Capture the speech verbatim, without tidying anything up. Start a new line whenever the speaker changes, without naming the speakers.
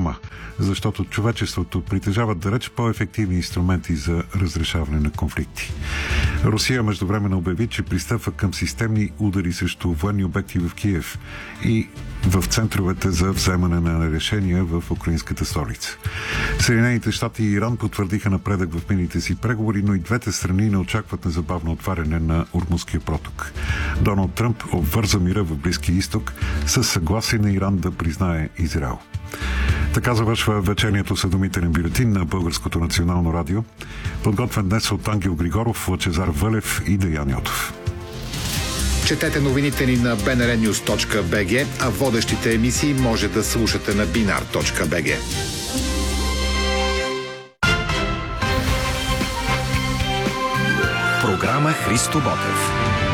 няма, защото човечеството притежава далеч по-ефективни инструменти за разрешаване на конфликти. Русия междувременно обяви, че пристъпва към системни удари срещу военни обекти в Киев и в центровете за вземане на решения в украинската столица. Съединените щати и Иран потвърдиха напредък в миналите си преговори, но и двете страни не очакват незабавно отваряне на Ормузския проток. Доналд Тръмп обвърза мира в Близкия изток със съгласие на Иран да признае Израел. Така завършва вечернието съдомителен бюлетин на Българското национално радио, подготвен днес от Ангел Григоров, Лъчезар Вълев и Деян Йотов.
Четете новините ни на би ен ар нюз точка би джи, а водещите емисии може да слушате на биnar точка би джи.
Програма Христо Ботев.